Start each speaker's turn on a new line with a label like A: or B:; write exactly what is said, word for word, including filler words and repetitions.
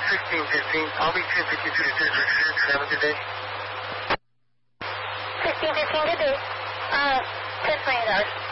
A: sixteen fifteen, I'll be ten fifty-two to Desert Six. Have a good day.
B: sixteen fifteen, good day. Uh, ten twenty dollars.